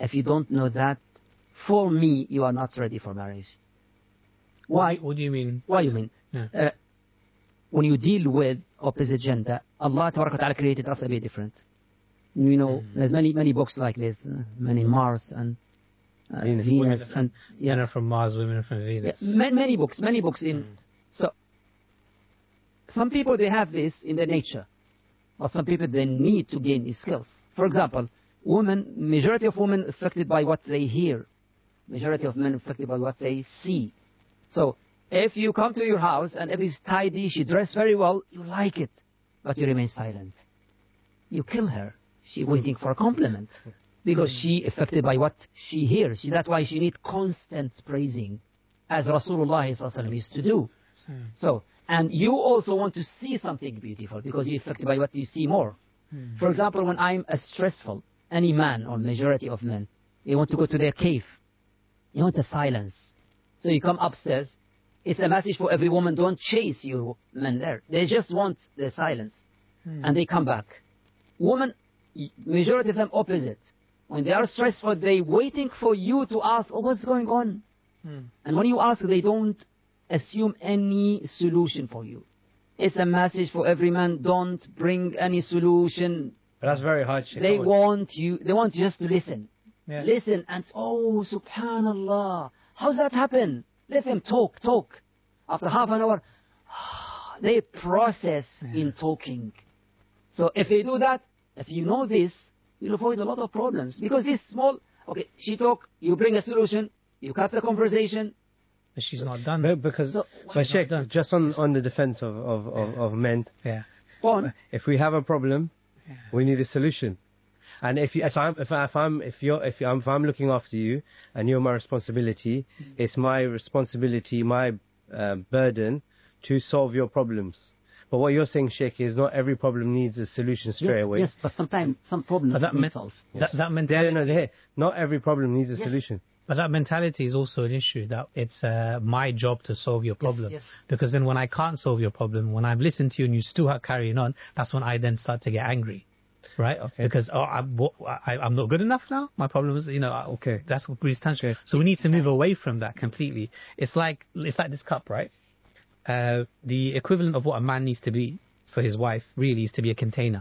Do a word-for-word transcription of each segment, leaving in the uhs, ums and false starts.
if you don't know that, for me, you are not ready for marriage. Why? What, what do you mean? What do you mean? Yeah. Uh, when you deal with opposite gender, Allah Ta'ala created us a bit different. You know, mm. there's many many books like this, uh, many Mars and uh, Venus, Venus from, and yeah. men are from Mars, women are from Venus. Yeah, many, many books, many books in. Mm. So some people they have this in their nature, but some people they need to gain these skills. For example, women, majority of women affected by what they hear, majority of men affected by what they see. So if you come to your house and everything's tidy, she dressed very well, you like it, but you remain silent. You kill her. She's waiting for a compliment because she affected by what she hears. That's why she needs constant praising, as Rasulullah used to do. So, and you also want to see something beautiful because you're affected by what you see more. For example, when I'm a stressful, any man or majority of men, they want to go to their cave. You want the silence. So you come upstairs. It's a message for every woman, don't chase you men there. They just want the silence. Hmm. And they come back. Women, majority of them opposite. When they are stressful, they waiting for you to ask, oh, what's going on? Hmm. And when you ask, they don't assume any solution for you. It's a message for every man, don't bring any solution. But that's very hard. They want you, they want you just to listen. Yeah. Listen and, oh, subhanallah. How's that happen? Let them talk, talk. After half an hour, they process yeah. in talking. So if they do that, if you know this, you'll avoid a lot of problems. Because this small, okay, she talk, you bring a solution, you cut the conversation. But she's not done. No, because, so, but Sheikh, just on, on the defense of, of, of, of men, yeah. on. if we have a problem, yeah. we need a solution. And if you, if I'm, if, I, if I'm, if you're, if I'm, if I'm looking after you, and you're my responsibility, mm. it's my responsibility, my uh, burden, to solve your problems. But what you're saying, Sheikh, is not every problem needs a solution straight yes, away. Yes, but sometimes some problems but that need men- solve. Yes. That, that mentality. Yeah, no, no, not every problem needs a yes. solution. But that mentality is also an issue, that it's uh, my job to solve your problem. Yes, yes. Because then when I can't solve your problem, when I've listened to you and you still are carrying on, that's when I then start to get angry. Right? Okay. Because oh, I'm, I, I'm not good enough now. My problem is, you know, okay, that's what breeds tension. Okay. So we need to move away from that completely. It's like it's like this cup, right? Uh, the equivalent of what a man needs to be for his wife really is to be a container.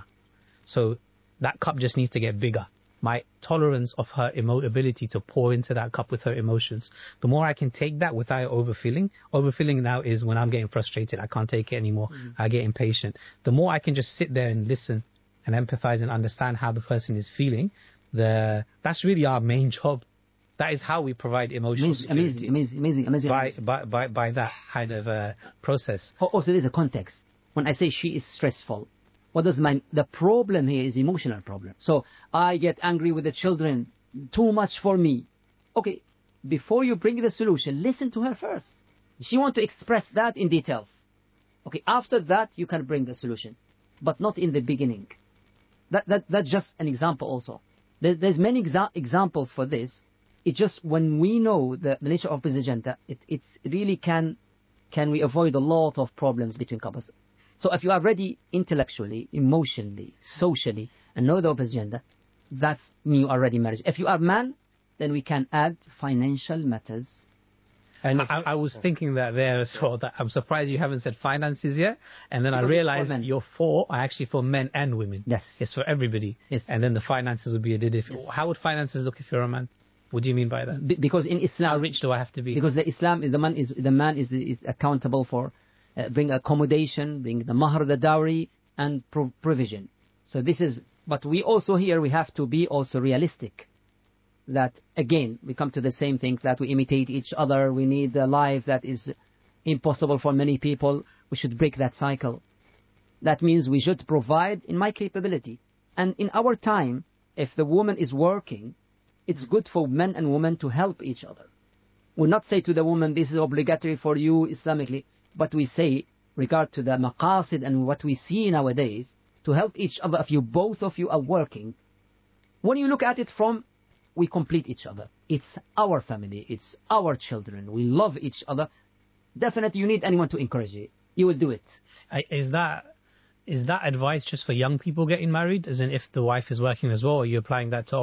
So that cup just needs to get bigger. My tolerance of her emo- ability to pour into that cup with her emotions, the more I can take that without overfilling. Overfilling now is when I'm getting frustrated. I can't take it anymore. Mm-hmm. I get impatient. The more I can just sit there and listen and empathize and understand how the person is feeling, the that's really our main job. That is how we provide emotional amazing, amazing, amazing, amazing, amazing. By, by, by, by that kind of uh, process. Also, there's a context. When I say she is stressful, what does my the problem here is emotional problem. So I get angry with the children, too much for me. Okay, before you bring the solution, listen to her first. She wants to express that in details. Okay, after that you can bring the solution, but not in the beginning. That that that's just an example. Also, there, there's many exa- examples for this. It's just when we know the, the nature of opposite gender, it it's really can can we avoid a lot of problems between couples. So if you are ready intellectually, emotionally, socially, and know the opposite gender, that's when you are ready marriage. If you are man, then we can add financial matters. And I, I was thinking that there as well, that I'm surprised you haven't said finances yet. And then because I realized that you're for, are actually for men and women. Yes. It's for everybody. Yes. And then the finances would be a different. Yes. How would finances look if you're a man? What do you mean by that? Be- because in Islam, how rich do I have to be? Because the Islam is the man is the man is is accountable for uh, bring accommodation, bring the mahr, the dowry, and pro- provision. So this is. But we also here we have to be also realistic. That again we come to the same thing, that we imitate each other. We need a life that is impossible for many people. We should break that cycle. That means we should provide in my capability. And in our time, if the woman is working, it's good for men and women to help each other. We not say to the woman, this is obligatory for you Islamically, but we say, regard to the maqasid and what we see nowadays, to help each other. If you both of you are working, when you look at it from, we complete each other. It's our family, it's our children, we love each other. Definitely you need anyone to encourage you. You will do it. Is that is that advice just for young people getting married? As in if the wife is working as well, or are you applying that to